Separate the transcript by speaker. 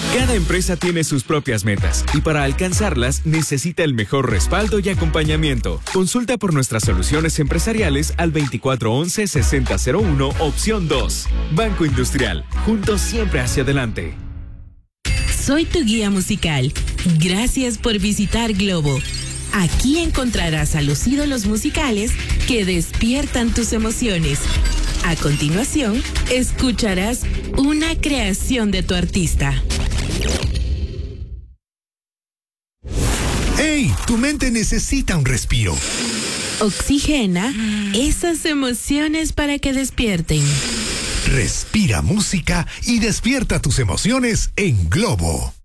Speaker 1: Cada empresa tiene sus propias metas y para alcanzarlas necesita el mejor respaldo y acompañamiento. Consulta por nuestras soluciones empresariales al 2411-6001, opción 2. Banco Industrial, juntos siempre hacia adelante.
Speaker 2: Soy tu guía musical. Gracias por visitar Globo. Aquí encontrarás a los ídolos musicales que despiertan tus emociones. A continuación, escucharás una creación de tu artista.
Speaker 3: ¡Hey! Tu mente necesita un respiro.
Speaker 2: Oxigena esas emociones para que despierten.
Speaker 3: Respira música y despierta tus emociones en Globo.